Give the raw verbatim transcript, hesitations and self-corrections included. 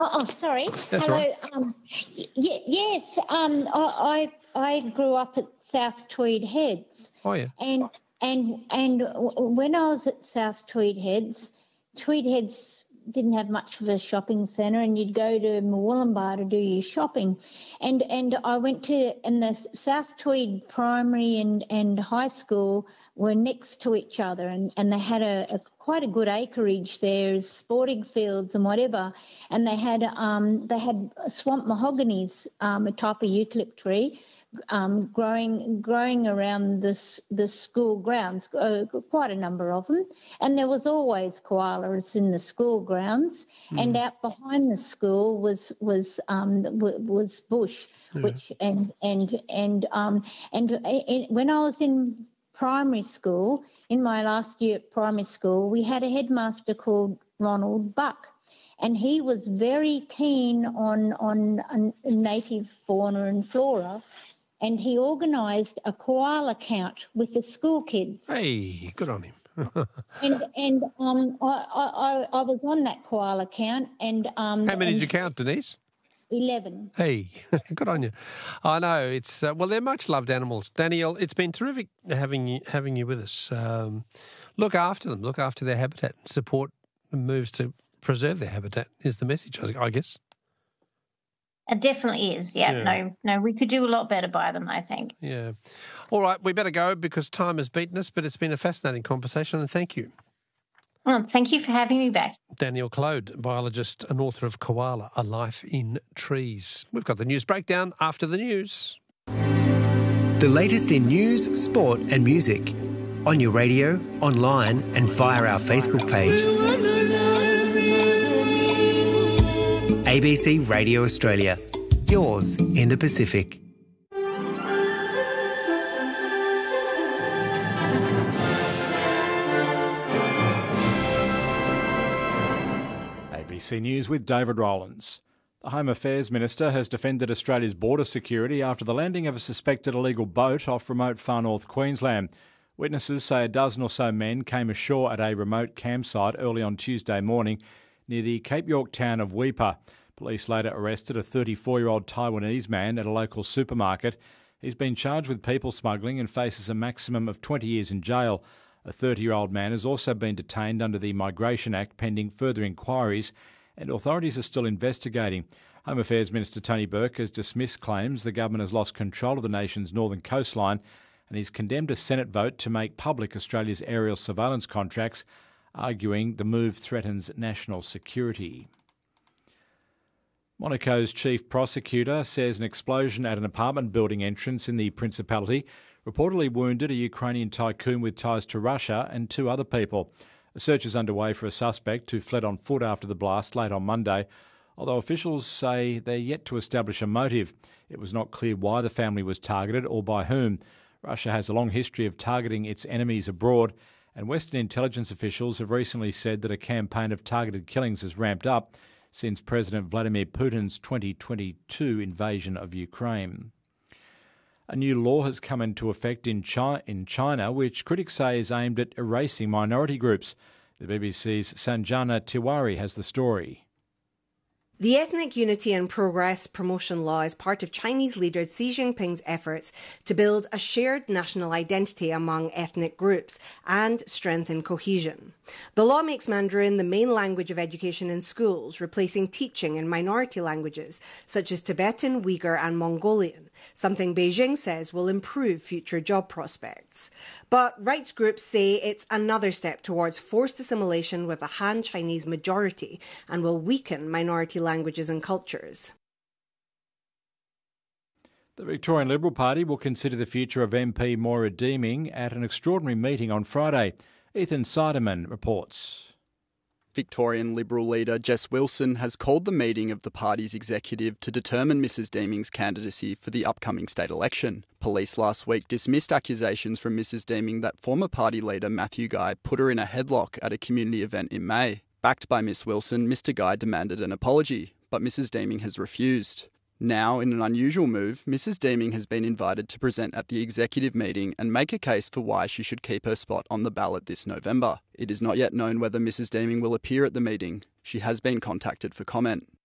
Oh, oh sorry. That's Hello. right. Um, y- yes, um, I, I I grew up at South Tweed Heads. Oh, yeah. And and and w- when I was at South Tweed Heads, Tweed Heads didn't have much of a shopping centre, and you'd go to Murwillumbah to do your shopping. And and I went to, and the South Tweed Primary and, and High School were next to each other, and, and they had a, a quite a good acreage there, sporting fields and whatever. And they had um they had swamp mahoganies, um, a type of eucalypt tree, um, growing growing around this the school grounds, uh, quite a number of them. And there was always koalas in the school grounds, mm. and out behind the school was was um, was bush, yeah. which and and and um, and it, when I was in primary school, in my last year at primary school, we had a headmaster called Ronald Buck. And he was very keen on, on, on native fauna and flora, and he organised a koala count with the school kids. Hey, good on him. and and um, I, I, I was on that koala count. And um, How many and did you count, Denise? Eleven. Hey, good on you. I know it's uh, well, they're much loved animals. Danielle, it's been terrific having you having you with us. Um, look after them, look after their habitat, support moves to preserve their habitat is the message, I guess. It definitely is. Yeah, yeah. No, no, we could do a lot better by them, I think. Yeah. All right, we better go because time has beaten us, but it's been a fascinating conversation, and thank you. Well, thank you for having me back. Danielle Clode, biologist and author of Koala, A Life in Trees. We've got the news breakdown after the news. The latest in news, sport and music. On your radio, online and via our Facebook page. A B C Radio Australia. Yours in the Pacific. A B C News with David Rowlands. The Home Affairs Minister has defended Australia's border security after the landing of a suspected illegal boat off remote far north Queensland. Witnesses say a dozen or so men came ashore at a remote campsite early on Tuesday morning near the Cape York town of Weipa. Police later arrested a thirty-four-year-old Taiwanese man at a local supermarket. He's been charged with people smuggling and faces a maximum of twenty years in jail. A thirty-year-old man has also been detained under the Migration Act pending further inquiries, and authorities are still investigating. Home Affairs Minister Tony Burke has dismissed claims the government has lost control of the nation's northern coastline, and he's condemned a Senate vote to make public Australia's aerial surveillance contracts, arguing the move threatens national security. Monaco's chief prosecutor says an explosion at an apartment building entrance in the Principality reportedly wounded a Ukrainian tycoon with ties to Russia and two other people. A search is underway for a suspect who fled on foot after the blast late on Monday, although officials say they're yet to establish a motive. It was not clear why the family was targeted or by whom. Russia has a long history of targeting its enemies abroad, and Western intelligence officials have recently said that a campaign of targeted killings has ramped up since President Vladimir Putin's twenty twenty-two invasion of Ukraine. A new law has come into effect in China, in China, which critics say is aimed at erasing minority groups. The B B C's Sanjana Tiwari has the story. The Ethnic Unity and Progress Promotion Law is part of Chinese leader Xi Jinping's efforts to build a shared national identity among ethnic groups and strengthen cohesion. The law makes Mandarin the main language of education in schools, replacing teaching in minority languages such as Tibetan, Uyghur and Mongolian, something Beijing says will improve future job prospects. But rights groups say it's another step towards forced assimilation with a Han Chinese majority and will weaken minority languages and cultures. The Victorian Liberal Party will consider the future of M P Moira Deeming at an extraordinary meeting on Friday. Ethan Siderman reports. Victorian Liberal leader Jess Wilson has called the meeting of the party's executive to determine Missus Deeming's candidacy for the upcoming state election. Police last week dismissed accusations from Missus Deeming that former party leader Matthew Guy put her in a headlock at a community event in May. Backed by Miss Wilson, Mister Guy demanded an apology, but Missus Deeming has refused. Now, in an unusual move, Missus Deeming has been invited to present at the executive meeting and make a case for why she should keep her spot on the ballot this November. It is not yet known whether Missus Deeming will appear at the meeting. She has been contacted for comment.